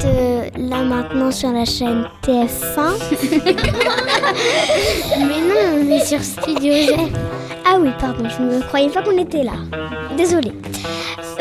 là maintenant sur la chaîne TF1. Mais non, on est sur Studio G. Ah oui, pardon, je ne croyais pas qu'on était là. Désolée.